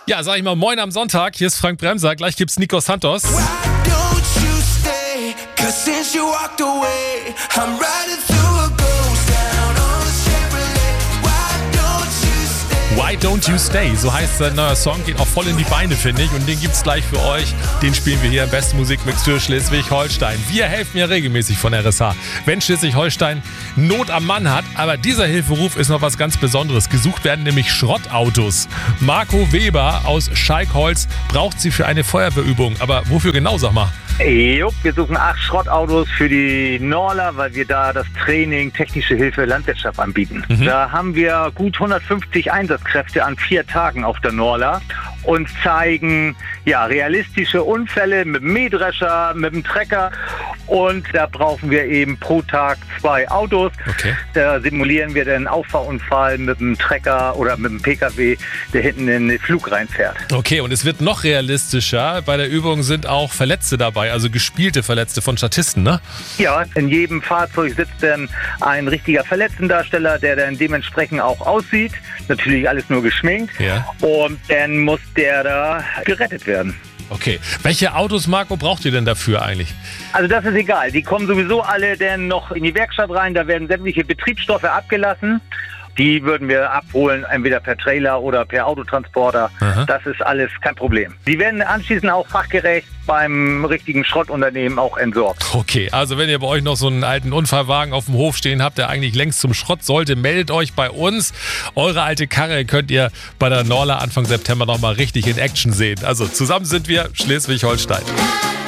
Ja, sag ich mal, moin am Sonntag. Hier ist Frank Bremser. Gleich gibt's Nico Santos. Why don't you stay? 'Cause since you walked away, I'm riding through a ghost town on a Chevrolet. Why Don't You Stay? So heißt sein neuer Song. Geht auch voll in die Beine, finde ich. Und den gibt's gleich für euch. Den spielen wir hier im besten Musikmix für Schleswig-Holstein. Wir helfen ja regelmäßig von RSH, wenn Schleswig-Holstein Not am Mann hat. Aber dieser Hilferuf ist noch was ganz Besonderes. Gesucht werden nämlich Schrottautos. Marco Weber aus Schalkholz braucht sie für eine Feuerwehrübung. Aber wofür genau, sag mal? Jo, wir suchen 8 Schrottautos für die Norla, weil wir da das Training Technische Hilfe Landwirtschaft anbieten. Da haben wir gut 150 Einsatzkräfte an 4 Tagen auf der Norla und zeigen realistische Unfälle mit dem Mähdrescher, mit dem Trecker. Und da brauchen wir eben pro Tag 2 Autos. Okay. Da simulieren wir den Auffahrunfall mit dem Trecker oder mit dem PKW, der hinten in den Flug reinfährt. Okay, und es wird noch realistischer. Bei der Übung sind auch Verletzte dabei, also gespielte Verletzte von Statisten, ne? Ja, in jedem Fahrzeug sitzt dann ein richtiger Verletztendarsteller, der dann dementsprechend auch aussieht. Natürlich alles nur geschminkt. Ja. Und dann muss der da gerettet werden. Okay. Welche Autos, Marco, braucht ihr denn dafür eigentlich? Also das ist egal. Die kommen sowieso alle dann noch in die Werkstatt rein. Da werden sämtliche Betriebsstoffe abgelassen. Die würden wir abholen, entweder per Trailer oder per Autotransporter. Aha. Das ist alles kein Problem. Die werden anschließend auch fachgerecht beim richtigen Schrottunternehmen auch entsorgt. Okay, also wenn ihr bei euch noch so einen alten Unfallwagen auf dem Hof stehen habt, der eigentlich längst zum Schrott sollte, meldet euch bei uns. Eure alte Karre könnt ihr bei der Norla Anfang September nochmal richtig in Action sehen. Also zusammen sind wir Schleswig-Holstein.